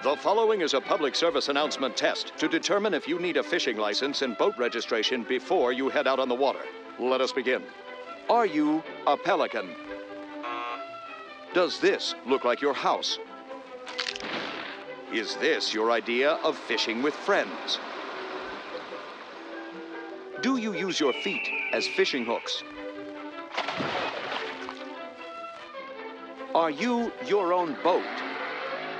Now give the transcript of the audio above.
The following is a public service announcement test to determine if you need a fishing license and boat registration before you head out on the water. Let us begin. Are you a pelican? Does this look like your house? Is this your idea of fishing with friends? Do you use your feet as fishing hooks? Are you your own boat?